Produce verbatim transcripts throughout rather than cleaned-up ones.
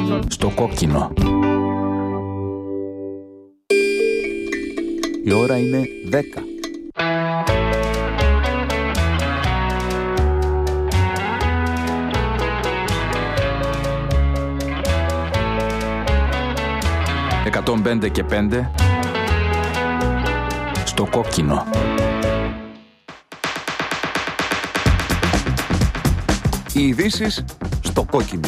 Στο κόκκινο. Η ώρα είναι δέκα. εκατόν πέντε και πέντε. Στο κόκκινο. Οι ειδήσεις στο κόκκινο.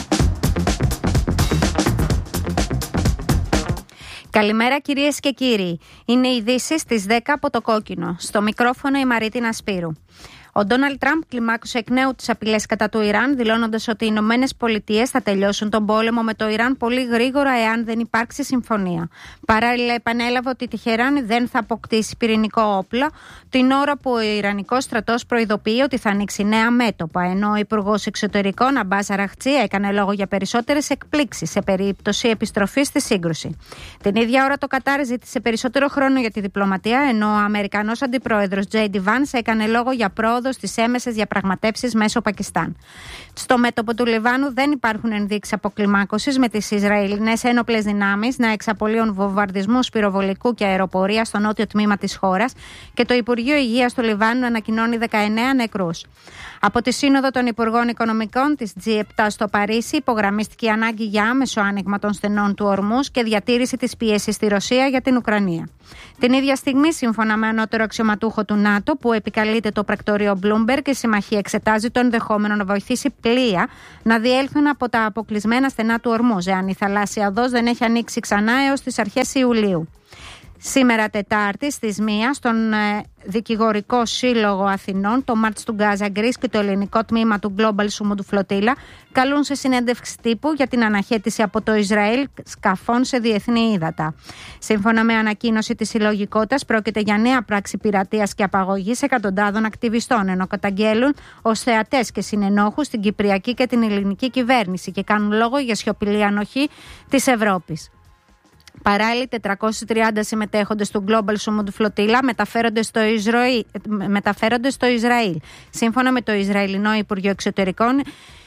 Καλημέρα κυρίες και κύριοι. Είναι οι ειδήσεις στις δέκα από το κόκκινο. Στο μικρόφωνο η Μαρίτινα Σπύρου. Ο Ντόναλντ Τραμπ κλιμάκωσε εκ νέου τις απειλές κατά του Ιράν, δηλώνοντας ότι οι Ηνωμένες Πολιτείες θα τελειώσουν τον πόλεμο με το Ιράν πολύ γρήγορα εάν δεν υπάρξει συμφωνία. Παράλληλα, επανέλαβε ότι η Τεχεράνη δεν θα αποκτήσει πυρηνικό όπλο, την ώρα που ο Ιρανικός στρατός προειδοποιεί ότι θα ανοίξει νέα μέτωπα. Ενώ ο Υπουργός Εξωτερικών, Αμπάς Αραχτζή, έκανε λόγο για περισσότερες εκπλήξεις σε περίπτωση επιστροφής στη σύγκρουση. Την ίδια ώρα, το Κατάρ ζήτησε περισσότερο χρόνο για τη διπλωματία, ενώ ο Αμερικανός Αντιπρόεδρος Τζέι Ντι Βάνς έκανε λόγο για πρόοδο στις έμεσες διαπραγματεύσεις μέσω Πακιστάν. Στο μέτωπο του Λιβάνου δεν υπάρχουν ενδείξεις αποκλιμάκωσης, με τις Ισραηλινές ένοπλες δυνάμεις να εξαπολύουν βομβαρδισμούς πυροβολικού και αεροπορία στο νότιο τμήμα της χώρας και το Υπουργείο Υγείας του Λιβάνου ανακοινώνει δεκαεννέα νεκρούς. Από τη Σύνοδο των Υπουργών Οικονομικών της τζι επτά στο Παρίσι υπογραμμίστηκε η ανάγκη για άμεσο άνοιγμα των στενών του ορμούς και διατήρηση της πίεσης στη Ρωσία για την Ουκρανία. Την ίδια στιγμή, σύμφωνα με ανώτερο αξιωματούχο του ΝΑΤΟ, που επικαλείται το πρακτορείο Bloomberg, η συμμαχία εξετάζει το ενδεχόμενο να βοηθήσει πλοία να διέλθουν από τα αποκλεισμένα στενά του ορμούς, εάν η θαλάσσια οδός δεν έχει ανοίξει ξανά έως τις αρχές Ιουλίου. Σήμερα Τετάρτη στις μία στον ε, Δικηγορικό Σύλλογο Αθηνών, το Μάρτς του Γκάζα Γκρίς και το ελληνικό τμήμα του Global Summit Flotilla καλούν σε συνέντευξη τύπου για την αναχέτηση από το Ισραήλ σκαφών σε διεθνή ύδατα. Σύμφωνα με ανακοίνωση της συλλογικότητας, πρόκειται για νέα πράξη πειρατείας και απαγωγής εκατοντάδων ακτιβιστών, ενώ καταγγέλουν ως θεατές και συνενόχους την Κυπριακή και την Ελληνική κυβέρνηση και κάνουν λόγο για σιωπηλή ανοχή της Ευρώπης. Παράλληλα, τετρακόσιοι τριάντα συμμετέχοντες του Global Summit Flotilla μεταφέρονται στο, Ισραήλ, μεταφέρονται στο Ισραήλ. Σύμφωνα με το Ισραηλινό Υπουργείο Εξωτερικών,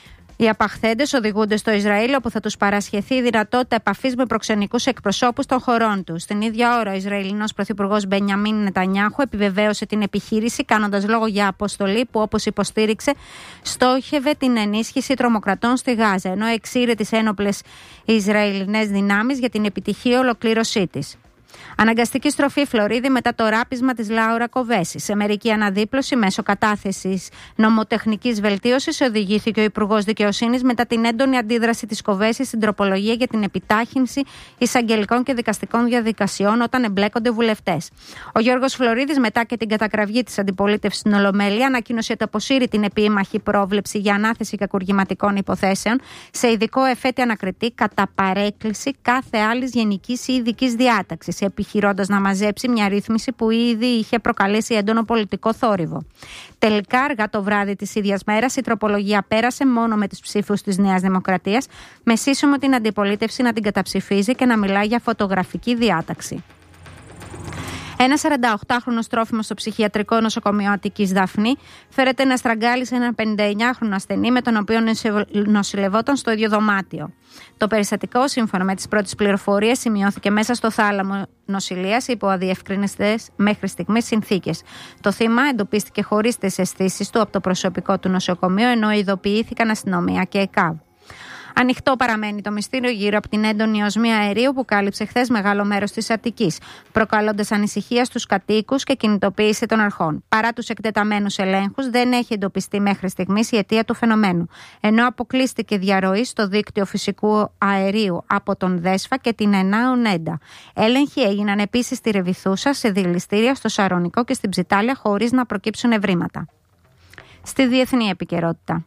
οι απαχθέντες οδηγούνται στο Ισραήλ, όπου θα τους παρασχεθεί η δυνατότητα επαφής με προξενικούς εκπροσώπους των χωρών τους. Την ίδια ώρα, ο Ισραηλινός Πρωθυπουργός Μπενιαμίν Νετανιάχου επιβεβαίωσε την επιχείρηση, κάνοντας λόγο για αποστολή που, όπως υποστήριξε, στόχευε την ενίσχυση τρομοκρατών στη Γάζα, ενώ εξήρε τις ένοπλες Ισραηλινές δυνάμεις για την επιτυχή ολοκλήρωσή της. Αναγκαστική στροφή Φλωρίδη μετά το ράπισμα της Λάουρα Κοβέση. Σε μερική αναδίπλωση μέσω κατάθεσης νομοτεχνικής βελτίωσης οδηγήθηκε ο Υπουργός Δικαιοσύνης μετά την έντονη αντίδραση της Κοβέση στην τροπολογία για την επιτάχυνση εισαγγελικών και δικαστικών διαδικασιών όταν εμπλέκονται βουλευτές. Ο Γιώργος Φλωρίδης, μετά και την κατακραυγή της αντιπολίτευσης στην Ολομέλεια, ανακοίνωσε ότι αποσύρει την επίμαχη πρόβλεψη για ανάθεση κακουργηματικών υποθέσεων σε ειδικό εφέτη ανακριτή κατά παρέκκληση κάθε άλλης γενικής ή ειδικής διάταξης, επιχειρώντας να μαζέψει μια ρύθμιση που ήδη είχε προκαλέσει έντονο πολιτικό θόρυβο. Τελικά, αργά το βράδυ της ίδιας μέρας, η τροπολογία πέρασε μόνο με τους ψήφους της Νέας Δημοκρατίας, με σύσσωμο την αντιπολίτευση να την καταψηφίζει και να μιλάει για φωτογραφική διάταξη. Ένα σαρανταοκτάχρονο τρόφιμο στο ψυχιατρικό νοσοκομείο Αττικής Δαφνή φέρεται να στραγγάλισε έναν πενηνταεννιάχρονο ασθενή με τον οποίο νοσηλευόταν στο ίδιο δωμάτιο. Το περιστατικό, σύμφωνα με τις πρώτες πληροφορίες, σημειώθηκε μέσα στο θάλαμο νοσηλείας υπό αδιευκρινιστές μέχρι στιγμής συνθήκες. Το θύμα εντοπίστηκε χωρίς τις αισθήσεις του από το προσωπικό του νοσοκομείου, ενώ ειδοποιήθηκαν αστυνομία και ΕΚΑΒ. Ανοιχτό παραμένει το μυστήριο γύρω από την έντονη οσμία αερίου που κάλυψε χθες μεγάλο μέρος της Αττικής, προκαλώντας ανησυχία στους κατοίκους και κινητοποίηση των αρχών. Παρά τους εκτεταμένους ελέγχους, δεν έχει εντοπιστεί μέχρι στιγμής η αιτία του φαινομένου, ενώ αποκλείστηκε διαρροή στο δίκτυο φυσικού αερίου από τον Δέσφα και την Ενάο Νέντα. Έλεγχοι έγιναν επίσης στη Ρεβιθούσα, σε δηληστήρια, στο Σαρονικό και στην Ψιτάλια, χωρίς να προκύψουν ευρήματα. Στη διεθνή επικαιρότητα.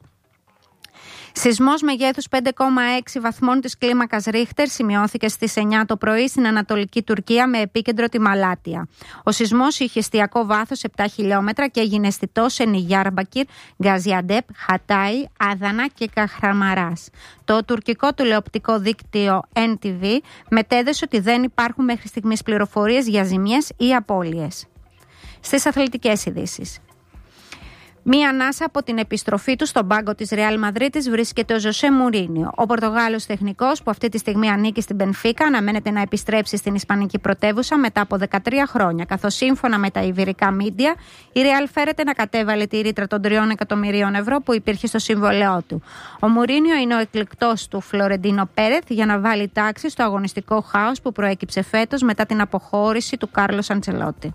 Σεισμός μεγέθους πέντε κόμμα έξι βαθμών της κλίμακας Ρίχτερ σημειώθηκε στις εννιά το πρωί στην Ανατολική Τουρκία με επίκεντρο τη Μαλάτια. Ο σεισμός είχε εστιακό βάθος επτά χιλιόμετρα και έγινε αισθητός σε Νιγιάρμπακυρ, Γκαζιαντέπ, Χατάι, Άδανα και Καχραμαράς. Το τουρκικό τηλεοπτικό δίκτυο εν τι βι μετέδεσε ότι δεν υπάρχουν μέχρι στιγμής πληροφορίες για ζημιές ή απώλειες. Στις αθλητικές ειδήσεις. Μία ανάσα από την επιστροφή του στον πάγκο της Ρεάλ Μαδρίτης βρίσκεται ο Ζωσέ Μουρίνιο. Ο Πορτογάλος τεχνικός, που αυτή τη στιγμή ανήκει στην Μπενφίκα, αναμένεται να επιστρέψει στην Ισπανική πρωτεύουσα μετά από δεκατρία χρόνια. Καθώς σύμφωνα με τα ιβηρικά μίντια, η Ρεάλ φέρεται να κατέβαλε τη ρήτρα των τριών εκατομμυρίων ευρώ που υπήρχε στο συμβόλαιό του. Ο Μουρίνιο είναι ο εκλεκτός του Φλωρεντίνο Πέρεθ για να βάλει τάξη στο αγωνιστικό χάος που προέκυψε φέτος μετά την αποχώρηση του Κάρλος Αντσελότη.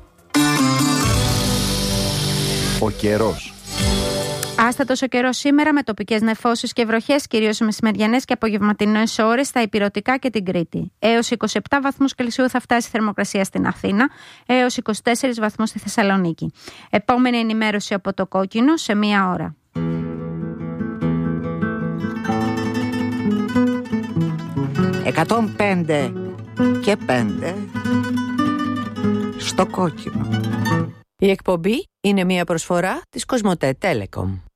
Ο καιρός. Άστατος ο καιρός σήμερα με τοπικές νεφώσεις και βροχές, κυρίως μεσημεριανές και απογευματινές ώρες στα ηπειρωτικά και την Κρήτη. Έως είκοσι επτά βαθμούς Κελσίου θα φτάσει η θερμοκρασία στην Αθήνα, έως είκοσι τέσσερις βαθμούς στη Θεσσαλονίκη. Επόμενη ενημέρωση από το Κόκκινο σε μία ώρα. εκατόν πέντε και πέντε στο Κόκκινο. Η εκπομπή είναι μια προσφορά της Κοσμοτέ Telecom.